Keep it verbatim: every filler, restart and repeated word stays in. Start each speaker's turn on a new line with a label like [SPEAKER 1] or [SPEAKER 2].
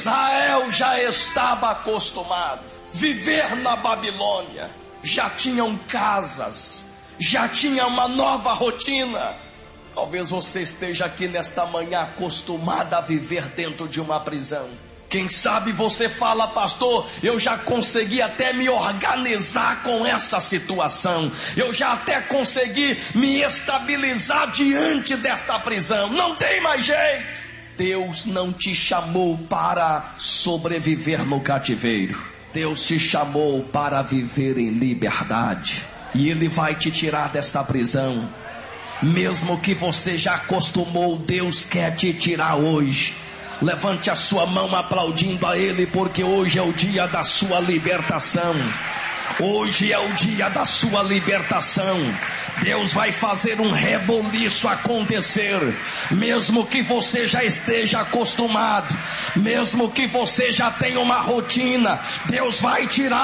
[SPEAKER 1] Israel já estava acostumado a viver na Babilônia, já tinham casas, já tinha uma nova rotina. Talvez você esteja aqui nesta manhã acostumado a viver dentro de uma prisão. Quem sabe você fala: pastor, eu já consegui até me organizar com essa situação, eu já até consegui me estabilizar diante desta prisão, não tem mais jeito. Deus não te chamou para sobreviver no cativeiro, Deus te chamou para viver em liberdade, e Ele vai te tirar dessa prisão. Mesmo que você já acostumou, Deus quer te tirar hoje. Levante a sua mão aplaudindo a Ele, porque hoje é o dia da sua libertação. Hoje é o dia da sua libertação. Deus vai fazer um reboliço acontecer. Mesmo que você já esteja acostumado, mesmo que você já tenha uma rotina, Deus vai tirar